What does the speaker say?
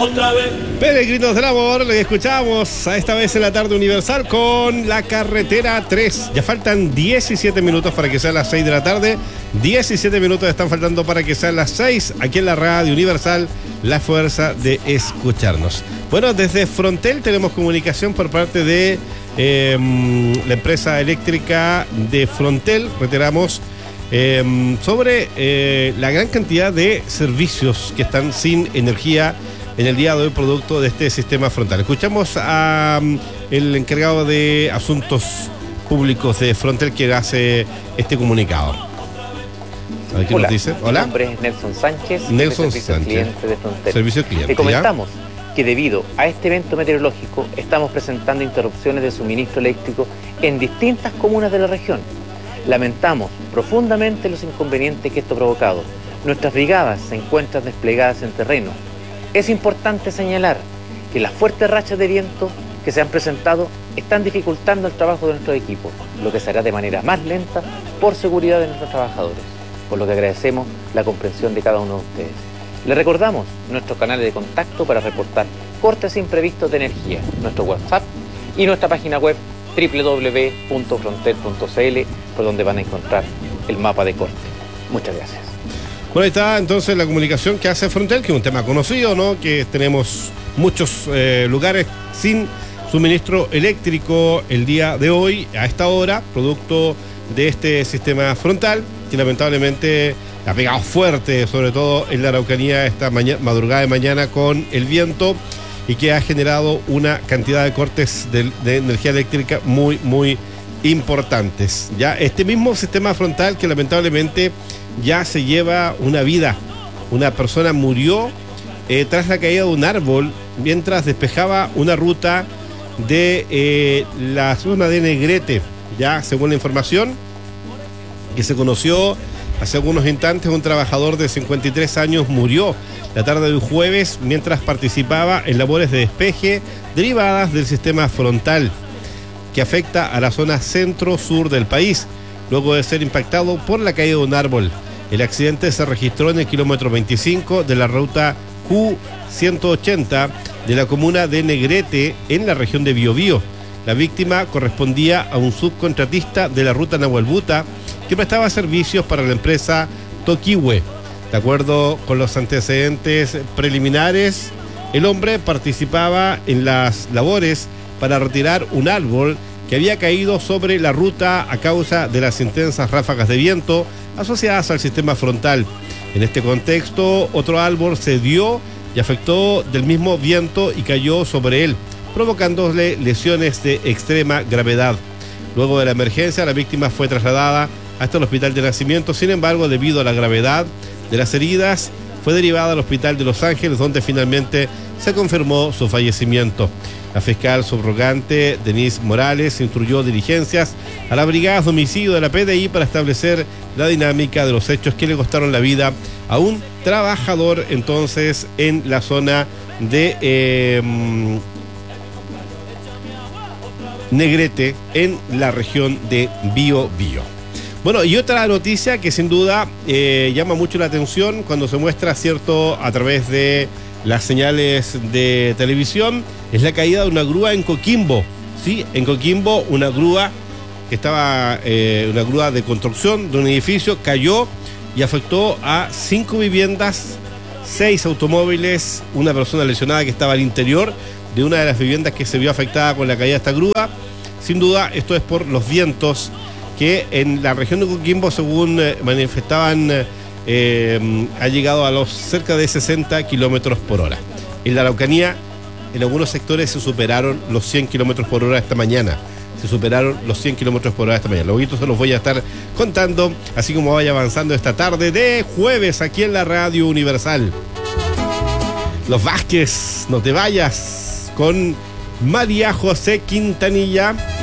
otra vez. Peregrinos del amor, le escuchamos a esta vez en la tarde universal con la carretera 3. Ya faltan 17 minutos para que sean las 6 de la tarde. 17 minutos están faltando para que sean las 6 aquí en la radio universal, la fuerza de escucharnos. Bueno, desde Frontel tenemos comunicación por parte de la empresa eléctrica de Frontel. Reiteramos sobre la gran cantidad de servicios que están sin energía en el día de hoy, producto de este sistema frontal. Escuchamos a el encargado de asuntos públicos de Frontel que hace este comunicado. A ver qué nos dice. Hola. Mi nombre es Nelson Sánchez, Nelson servicio Sánchez, cliente de Frontel. Servicio cliente. Te comentamos que debido a este evento meteorológico estamos presentando interrupciones de suministro eléctrico en distintas comunas de la región. Lamentamos profundamente los inconvenientes que esto ha provocado. Nuestras brigadas se encuentran desplegadas en terreno. Es importante señalar que las fuertes rachas de viento que se han presentado están dificultando el trabajo de nuestros equipos, lo que se hará de manera más lenta por seguridad de nuestros trabajadores, por lo que agradecemos la comprensión de cada uno de ustedes. Les recordamos nuestros canales de contacto para reportar cortes imprevistos de energía, nuestro WhatsApp y nuestra página web www.frontel.cl, por donde van a encontrar el mapa de corte. Muchas gracias. Bueno, ahí está entonces la comunicación que hace Frontel, que es un tema conocido, ¿no? Que tenemos muchos lugares sin suministro eléctrico el día de hoy, a esta hora, producto de este sistema frontal, que lamentablemente ha pegado fuerte, sobre todo en la Araucanía, esta madrugada de mañana con el viento, y que ha generado una cantidad de cortes de energía eléctrica muy, muy importantes. Ya este mismo sistema frontal que lamentablemente ya se lleva una vida. Una persona murió tras la caída de un árbol mientras despejaba una ruta de la zona de Negrete. Ya según la información que se conoció hace algunos instantes, un trabajador de 53 años murió la tarde del jueves mientras participaba en labores de despeje derivadas del sistema frontal que afecta a la zona centro-sur del país, luego de ser impactado por la caída de un árbol. El accidente se registró en el kilómetro 25 de la ruta Q180 de la comuna de Negrete, en la región de Biobío. La víctima correspondía a un subcontratista de la ruta Nahuelbuta que prestaba servicios para la empresa Toquihue. De acuerdo con los antecedentes preliminares, el hombre participaba en las labores para retirar un árbol que había caído sobre la ruta a causa de las intensas ráfagas de viento asociadas al sistema frontal. En este contexto, otro árbol se dio y afectó del mismo viento y cayó sobre él, provocándole lesiones de extrema gravedad. Luego de la emergencia, la víctima fue trasladada hasta el hospital de Nacimiento. Sin embargo, debido a la gravedad de las heridas, fue derivada al hospital de Los Ángeles, donde finalmente se confirmó su fallecimiento. La fiscal subrogante Denise Morales instruyó diligencias a la brigada de homicidio de la PDI para establecer la dinámica de los hechos que le costaron la vida a un trabajador entonces en la zona de Negrete, en la región de Biobío. Bueno, y otra noticia que sin duda llama mucho la atención cuando se muestra, cierto, a través de las señales de televisión, es la caída de una grúa en Coquimbo. Sí, en Coquimbo, una grúa que estaba, una grúa de construcción de un edificio, cayó y afectó a 5 viviendas, 6 automóviles, una persona lesionada que estaba al interior de una de las viviendas que se vio afectada con la caída de esta grúa. Sin duda, esto es por los vientos que en la región de Coquimbo, según manifestaban, ha llegado a los cerca de 60 kilómetros por hora. En la Araucanía, en algunos sectores se superaron los 100 kilómetros por hora esta mañana. Se superaron los 100 kilómetros por hora esta mañana. Luego se los voy a estar contando, así como vaya avanzando esta tarde de jueves aquí en la Radio Universal. Los Vázquez, no te vayas, con María José Quintanilla.